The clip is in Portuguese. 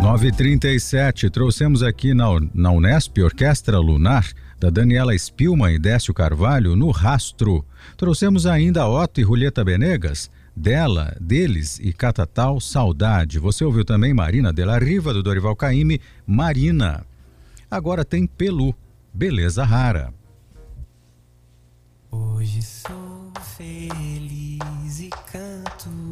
9h37, trouxemos aqui na Unesp Orquestra Lunar, da Daniela Spilman e Décio Carvalho, No Rastro. Trouxemos ainda Otto e Julieta Benegas, Deles e Catatal, Saudade. Você ouviu também Marina de la Riva, do Dorival Caymmi, Marina. Agora tem Pelu, Beleza Rara. Hoje sou feliz.